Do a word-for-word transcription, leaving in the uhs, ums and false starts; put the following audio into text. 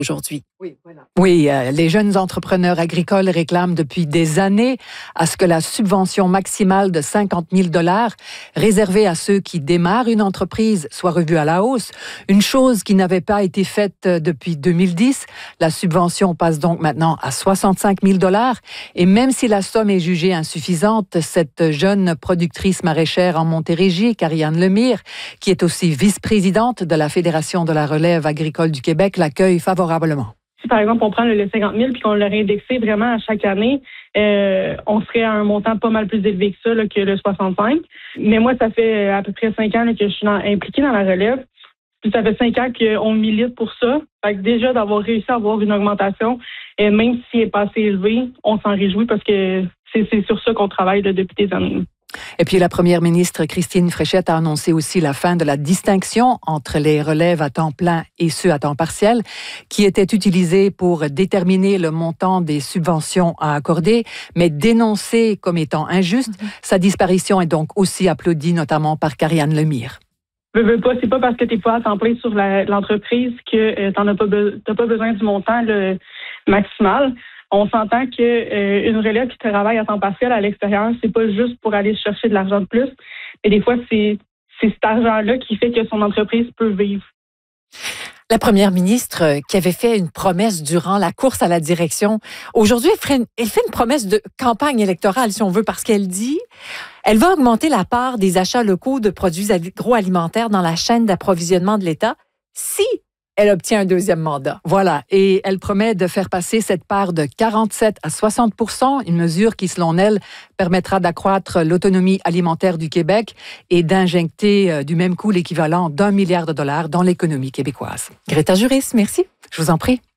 aujourd'hui. Oui, voilà. Oui, euh, les jeunes entrepreneurs agricoles réclament depuis des années à ce que la subvention maximale de cinquante mille dollars réservée à ceux qui démarrent une entreprise soit revue à la hausse, une chose qui n'avait pas été faite depuis deux mille dix. La subvention passe donc maintenant à soixante-cinq mille dollars et même si la somme est jugée insuffisante, cette jeune productrice maraîchère en Montérégie, Karianne Lemire, qui est aussi vice-présidente de la Fédération de la relève agricole du Québec, l'accueille favorablement. Si, par exemple, on prend le cinquante mille puis qu'on le réindexait vraiment à chaque année, euh, on serait à un montant pas mal plus élevé que ça, là, que le soixante-cinq. Mais moi, ça fait à peu près cinq ans là, que je suis dans, impliquée dans la relève. Puis ça fait cinq ans qu'on milite pour ça. Fait que déjà, d'avoir réussi à avoir une augmentation, et même si elle n'est pas assez élevée, on s'en réjouit parce que c'est, c'est sur ça qu'on travaille là, depuis des années. Et puis la première ministre Christine Fréchette a annoncé aussi la fin de la distinction entre les relèves à temps plein et ceux à temps partiel, qui étaient utilisés pour déterminer le montant des subventions à accorder, mais dénoncée comme étant injuste. Mm-hmm. Sa disparition est donc aussi applaudie, notamment par Karianne Lemire. Veux, veux pas, c'est pas parce que tu n'es pas à temps plein sur la, l'entreprise que euh, tu n'as pas, be- pas besoin du montant le maximal. On s'entend que euh, une relève qui travaille à temps partiel à l'extérieur, c'est pas juste pour aller chercher de l'argent de plus, mais des fois c'est c'est cet argent-là qui fait que son entreprise peut vivre. La première ministre qui avait fait une promesse durant la course à la direction, aujourd'hui elle fait une, elle fait une promesse de campagne électorale si on veut, parce qu'elle dit elle va augmenter la part des achats locaux de produits agroalimentaires dans la chaîne d'approvisionnement de l'État si elle obtient un deuxième mandat. Voilà, et elle promet de faire passer cette part de quarante-sept à soixante pour cent, une mesure qui, selon elle, permettra d'accroître l'autonomie alimentaire du Québec et d'injecter euh, du même coup l'équivalent d'un milliard de dollars dans l'économie québécoise. Greta Juris, merci. Je vous en prie.